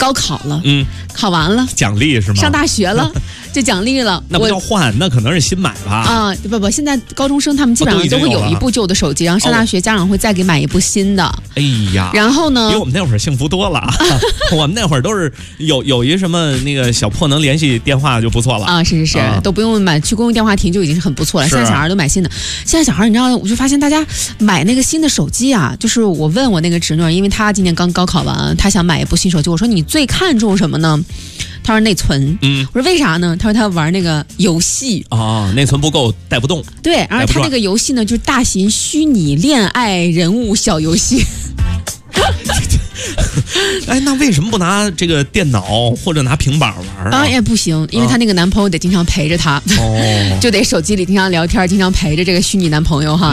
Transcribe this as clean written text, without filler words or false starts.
高考了，考完了， 奖励是吗？ 上大学了，就奖励了。 那不叫换，那可能是新买吧？ 啊，不，现在高中生他们基本上都会有一部旧的手机，然后上大学家长会再给买一部新的。 哎呀， 然后呢？ 比我们那会儿幸福多了。我们那会儿都是有一什么那个小破能联系电话就不错了啊，是，都不用买去公用电话亭就已经是很不错了。现在小孩都买新的，现在小孩你知道，我就发现大家买那个新的手机啊，就是我问我那个侄女，因为她今年刚高考完，她想买一部新手机，我说你最看重什么呢？他说内存，我说为啥呢？他说他玩那个游戏内存不够带不动。 对，然后他那个游戏呢，就是大型虚拟恋爱人物小游戏。 哎，那为什么不拿这个电脑或者拿平板玩啊？ 也不行，因为她那个男朋友得经常陪着她，就得手机里经常聊天，经常陪着这个虚拟男朋友哈。